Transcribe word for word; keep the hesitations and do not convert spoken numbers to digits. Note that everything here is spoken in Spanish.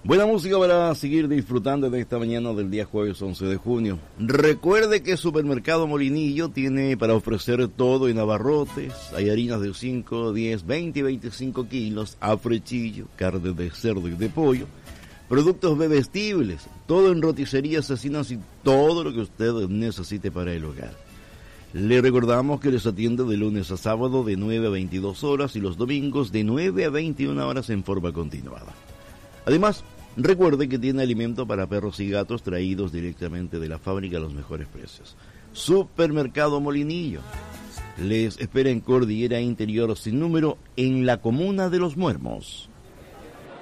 Buena música para seguir disfrutando de esta mañana del día jueves once de junio. Recuerde que Supermercado Molinillo tiene para ofrecer todo en abarrotes. Hay harinas de cinco, diez, veinte y veinticinco kilos, afrechillo, carne de cerdo y de pollo, productos bebestibles, todo en roticerías, asesinas y todo lo que usted necesite para el hogar. Le recordamos que les atiende de lunes a sábado de nueve a veintidós horas y los domingos de nueve a veintiuna horas en forma continuada. Además, recuerde que tiene alimento para perros y gatos traídos directamente de la fábrica a los mejores precios. Supermercado Molinillo les espera en Cordillera Interior sin número en la comuna de Los Muermos.